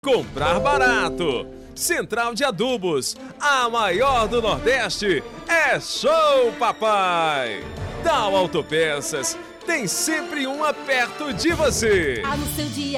comprar barato. Central de Adubos, a maior do Nordeste, é Show Papai. Dow Autopeças, tem sempre uma perto de você. No seu dia